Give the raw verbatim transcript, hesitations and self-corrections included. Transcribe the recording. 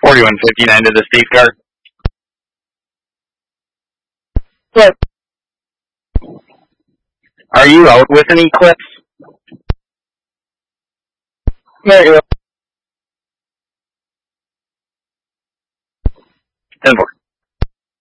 forty-one fifty-nine to the state guard. What? Are you out with an Eclipse? Very well. ten four.